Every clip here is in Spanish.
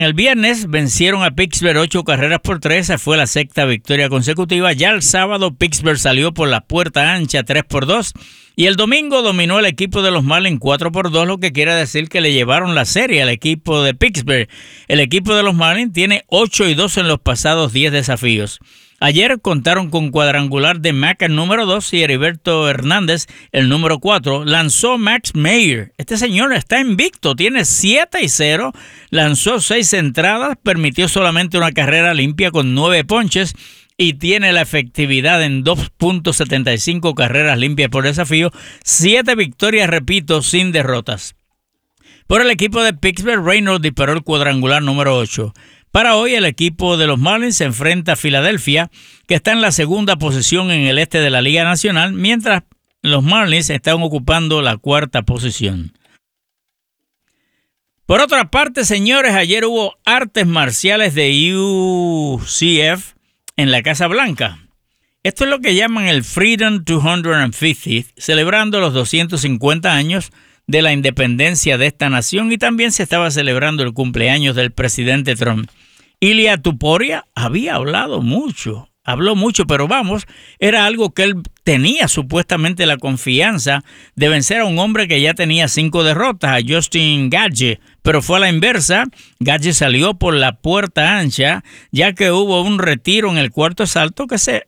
El viernes vencieron a Pittsburgh 8-3, esa fue la sexta victoria consecutiva. Ya el sábado Pittsburgh salió por la puerta ancha 3-2 y el domingo dominó el equipo de los Marlins 4-2, lo que quiere decir que le llevaron la serie al equipo de Pittsburgh. El equipo de los Marlins tiene 8-2 en los pasados 10 desafíos. Ayer contaron con cuadrangular de Mac el número 2 y Heriberto Hernández el número 4. Lanzó Max Meyer. Este señor está invicto, tiene 7-0, lanzó 6 entradas, permitió solamente una carrera limpia con 9 ponches y tiene la efectividad en 2.75 carreras limpias por desafío, 7 victorias, repito, sin derrotas. Por el equipo de Pittsburgh, Reynolds disparó el cuadrangular número 8. Para hoy, el equipo de los Marlins se enfrenta a Filadelfia, que está en la segunda posición en el este de la Liga Nacional, mientras los Marlins están ocupando la cuarta posición. Por otra parte, señores, ayer hubo artes marciales de UCF en la Casa Blanca. Esto es lo que llaman el Freedom 250, celebrando los 250 años de la independencia de esta nación, y también se estaba celebrando el cumpleaños del presidente Trump. Ilia Topuria habló mucho, pero era algo que él tenía supuestamente la confianza de vencer a un hombre que ya tenía 5 derrotas, a Justin Gaethje, pero fue a la inversa. Gaethje salió por la puerta ancha, ya que hubo un retiro en el cuarto asalto que se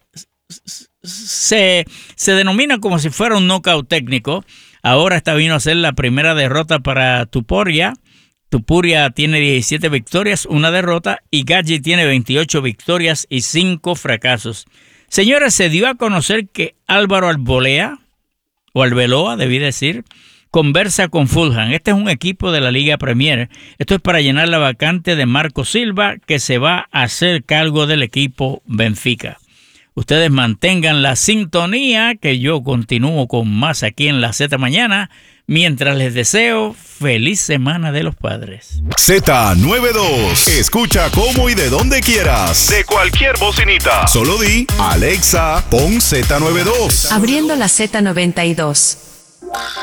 denomina como si fuera un knockout técnico. Ahora esta vino a ser la primera derrota para Topuria. Topuria tiene 17 victorias, 1 derrota, y Gaethje tiene 28 victorias y 5 fracasos. Señores, se dio a conocer que Álvaro Arbeloa, debí decir, conversa con Fulham. Este es un equipo de la Liga Premier. Esto es para llenar la vacante de Marco Silva, que se va a hacer cargo del equipo Benfica. Ustedes mantengan la sintonía, que yo continúo con más aquí en la Z Mañana, mientras les deseo feliz Semana de los Padres. Z92. Escucha cómo y de donde quieras. De cualquier bocinita. Solo di, Alexa, pon Z92. Abriendo la Z92.